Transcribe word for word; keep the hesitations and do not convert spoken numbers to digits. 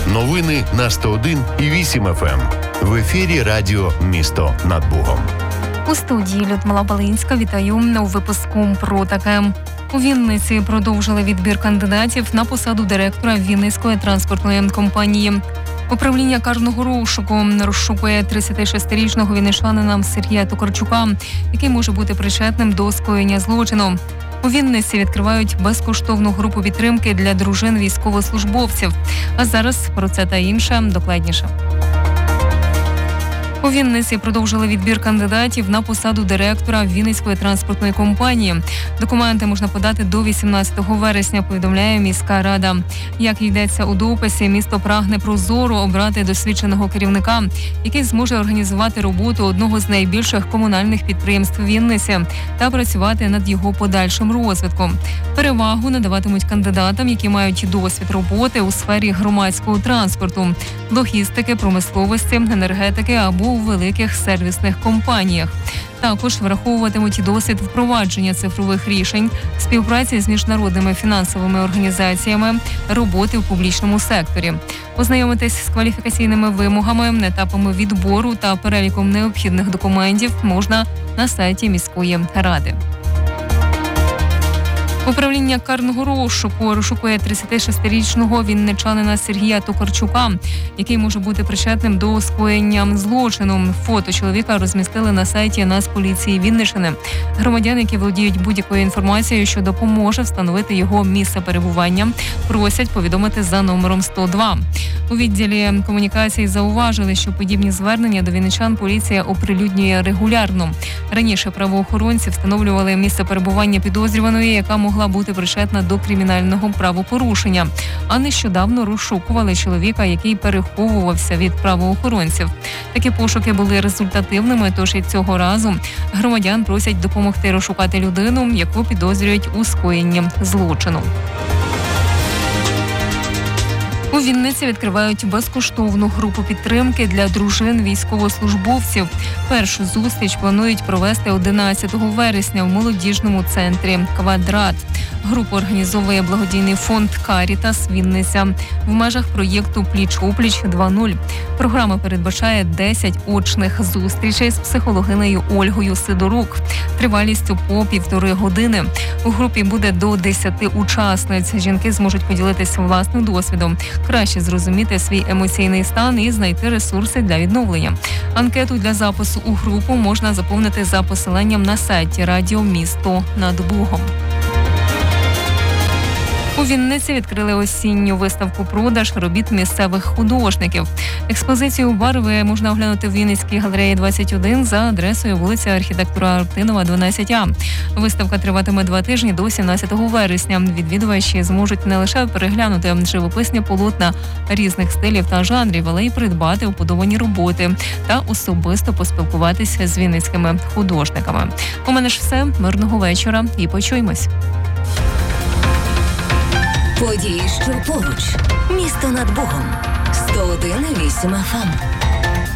Новини на сто один і вісім еф ем. В ефірі радіо «Місто над Богом». У студії Людмила Балинська. Вітаю у випуску про таке. У Вінниці продовжили відбір кандидатів на посаду директора Вінницької транспортної компанії. Управління карного розшуку розшукує тридцятишестирічного вінничанина Сергія Токарчука, який може бути причетним до скоєння злочину. У Вінниці відкривають безкоштовну групу підтримки для дружин військовослужбовців. А зараз про це та інше докладніше. У Вінниці продовжили відбір кандидатів на посаду директора Вінницької транспортної компанії. Документи можна подати до вісімнадцятого вересня, повідомляє міська рада. Як йдеться у дописі, місто прагне прозоро обрати досвідченого керівника, який зможе організувати роботу одного з найбільших комунальних підприємств Вінниці та працювати над його подальшим розвитком. Перевагу надаватимуть кандидатам, які мають досвід роботи у сфері громадського транспорту, логістики, промисловості, енергетики або у великих сервісних компаніях. Також враховуватимуть досвід впровадження цифрових рішень, співпраці з міжнародними фінансовими організаціями, роботи в публічному секторі. Ознайомитись з кваліфікаційними вимогами, етапами відбору та переліком необхідних документів можна на сайті міської ради. Управління карного розшуку розшукує тридцятишестирічного вінничанина Сергія Токарчука, який може бути причетним до скоєння злочину. Фото чоловіка розмістили на сайті Нацполіції Вінниччини. Громадяни, які володіють будь-якою інформацією, що допоможе встановити його місце перебування, просять повідомити за номером сто два. У відділі комунікації зауважили, що подібні звернення до вінничан поліція оприлюднює регулярно. Раніше правоохоронці встановлювали місце перебування підозрюваної, яка могла бути причетна до кримінального правопорушення, а нещодавно розшукували чоловіка, який переховувався від правоохоронців. Такі пошуки були результативними, тож і цього разу громадян просять допомогти розшукати людину, яку підозрюють у скоєнні злочину. У Вінниці відкривають безкоштовну групу підтримки для дружин військовослужбовців. Першу зустріч планують провести одинадцятого вересня в молодіжному центрі «Квадрат». Групу організовує благодійний фонд «Карітас Вінниця» в межах проєкту «Пліч-опліч два нуль». Програма передбачає десять очних зустрічей з психологинею Ольгою Сидорук, тривалістю по півтори години. У групі буде до десяти учасниць. Жінки зможуть поділитися власним досвідом, краще зрозуміти свій емоційний стан і знайти ресурси для відновлення. Анкету для запису у групу можна заповнити за посиланням на сайті радіо «Місто над Богом». У Вінниці відкрили осінню виставку-продаж робіт місцевих художників. Експозицію барви можна оглянути в Вінницькій галереї двадцять один за адресою вулиця Архітектора Артинова, дванадцять А. Виставка триватиме два тижні до сімнадцятого вересня. Відвідувачі зможуть не лише переглянути живописні полотна різних стилів та жанрів, але й придбати вподобані роботи та особисто поспілкуватися з вінницькими художниками. У мене ж все. Мирного вечора і почуємось. Події, що поруч. Місто над Богом. сто один і вісім еф ем.